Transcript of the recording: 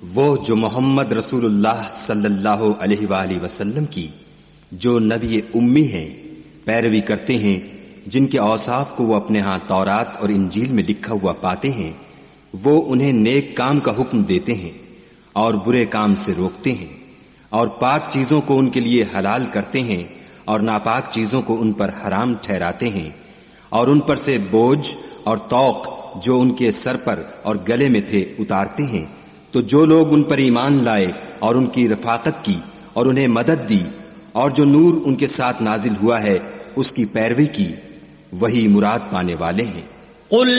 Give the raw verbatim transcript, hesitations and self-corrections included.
वो जो मोहम्मद रसूलुल्लाह सल्लल्लाहु अलैहि वसल्लम की, जो नबी उम्मी हैं, पैरवी करते हैं, जिनके औसाफ को वो अपने हाथ तौरात और इंजील में लिखा हुआ पाते हैं, वो उन्हें नेक काम का हुक्म देते हैं और बुरे काम से रोकते हैं, और पाक चीजों को उनके लिए हलाल करते हैं और नापाक चीजों को उन पर हराम ठहराते हैं, और उन पर से बोझ और तौक जो उनके सर पर और गले में थे उतारते हैं। तो जो लोग उन पर ईमान लाए और उनकी रफाकत की और उन्हें मदद दी और जो नूर उनके साथ नाजिल हुआ है उसकी पैरवी की, वही मुराद पाने वाले हैं।